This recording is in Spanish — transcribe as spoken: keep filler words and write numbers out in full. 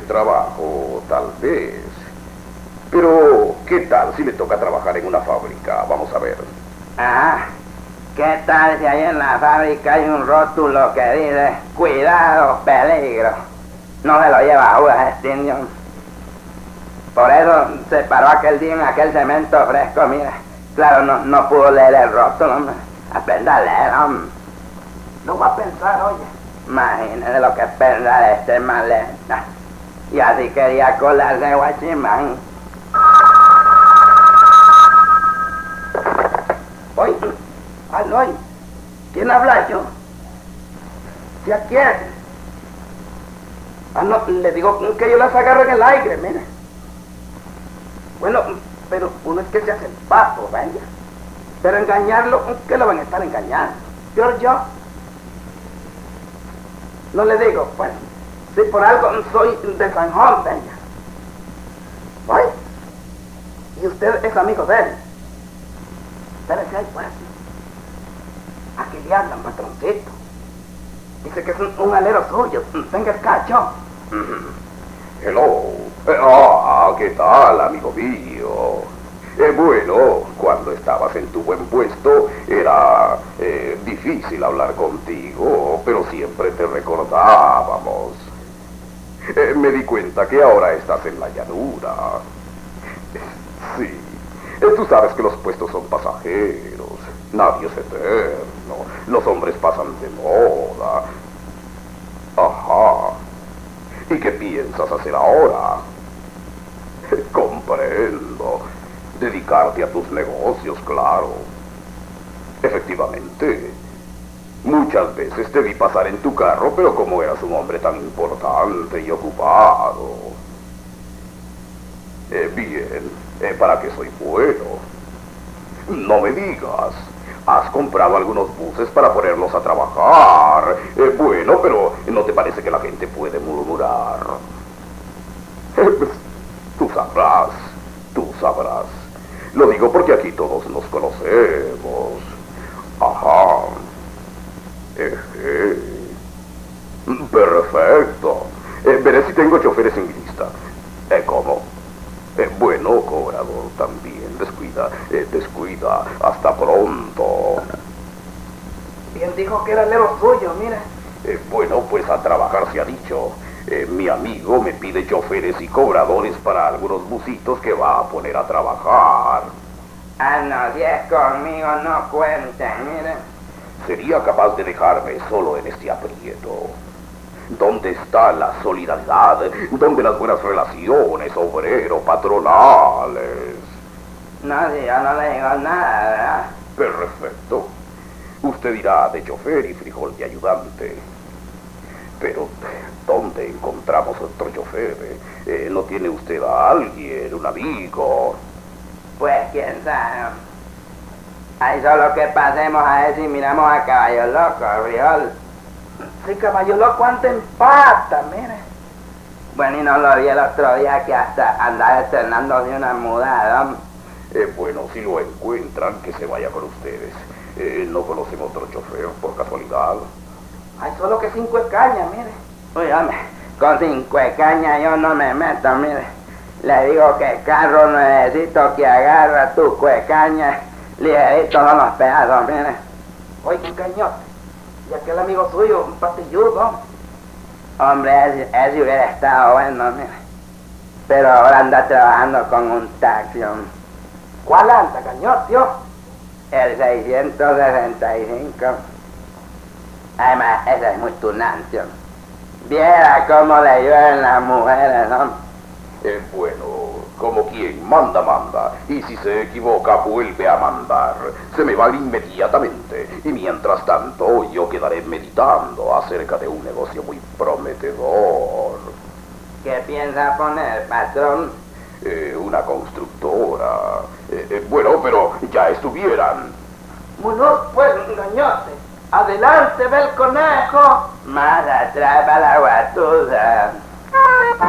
trabajo, tal vez. Pero, ¿qué tal si le toca trabajar en una fábrica? Vamos a ver. Ajá. ¿Qué tal si ahí en la fábrica hay un rótulo que dice cuidado, peligro? No se lo lleva a jugar este indio. Por eso se paró aquel día en aquel cemento fresco, mira. Claro, no, no pudo leer el rótulo, hombre. Aprenda a leer, hombre. Lo va a pensar, oye. Imagínese lo que es pensar este maleta. Y así quería colarse Guachimán. Oye, aló, oye. ¿Quién habla yo? ¿Sí a quién? Ah, no, le digo que yo las agarro en el aire, mire. Bueno, pero uno es que se hace el papo, vaya. Pero engañarlo, ¿qué lo van a estar engañando? Yo, yo. No le digo, pues, si por algo soy de San Juan, vaya. Oye, y usted es amigo de él. Espérese ahí, pues. Aquí le andan, patroncito. Dice que es un, un alero suyo. Venga el cacho. Hello. Eh, ah, ¿qué tal, amigo mío? Eh, bueno, cuando estabas en tu buen puesto era eh, difícil hablar contigo, pero siempre te recordábamos. Eh, me di cuenta que ahora estás en la llanura. Eh, sí, eh, tú sabes que los puestos son pasajeros, nadie es eterno, los hombres pasan de moda. Ajá. ¿Y qué piensas hacer ahora? Comprendo. Dedicarte a tus negocios, claro. Efectivamente. Muchas veces te vi pasar en tu carro, pero como eras un hombre tan importante y ocupado. Eh, bien, eh, ¿para qué soy bueno? No me digas. Has comprado algunos buses para ponerlos a trabajar. Eh, bueno, pero ¿no te parece que la gente puede murmurar? Eh, pues, tú sabrás, tú sabrás. Lo digo porque aquí todos nos conocemos. Ajá. Eje. Perfecto. Eh, veré si tengo choferes en lista. Eh, ¿Cómo? Eh, bueno, cobrador también. Descuida, eh, descuida. Hasta pronto. Bien dijo que era alero suyo, mire. Eh, bueno, pues a trabajar se ha dicho. Eh, mi amigo me pide choferes y cobradores para algunos busitos que va a poner a trabajar. Ah, no, si es conmigo, no cuenten, miren. ¿Sería capaz de dejarme solo en este aprieto? ¿Dónde está la solidaridad? ¿Dónde las buenas relaciones obrero-patronales? No, si yo no le digo nada, ¿verdad? Perfecto. Usted dirá de chofer y frijol de ayudante. Pero, ¿dónde encontramos otro chofer? Eh, ¿No tiene usted a alguien, un amigo? Pues quién sabe. Ahí solo que pasemos a ver si miramos a Caballo Loco, frijol. Sí, Caballo Loco anda en pata, mire. Bueno, y no lo vi el otro día que hasta andaba estrenando de una mudada. Eh, bueno, si lo encuentran, que se vaya con ustedes. Eh, ¿No conocen otro chofer, por casualidad? Hay solo que cinco cañas, mire. Uy, hombre, con cinco cañas yo no me meto, mire. Le digo que carro necesito que agarra tu cuecaña, ligerito son los pedazos, mire. Oye, un cañote. Y aquel amigo suyo, un patilludo. Hombre, ese, ese hubiera estado bueno, mire. Pero ahora anda trabajando con un taxi, hombre. ¿Cuál anda, cañote, tío? El seiscientos sesenta y cinco. Además, ese es muy tunante, hombre. Viera cómo le llueven las mujeres, ¿no? Eh, bueno, como quien manda, manda. Y si se equivoca, vuelve a mandar. Se me va inmediatamente. Y mientras tanto, yo quedaré meditando acerca de un negocio muy prometedor. ¿Qué piensa poner, patrón? Eh, una constructora. Eh, eh, bueno, pero ya estuvieran. Bueno, pues, cañote. Adelante, ve el conejo. Más atrás va la guatusa.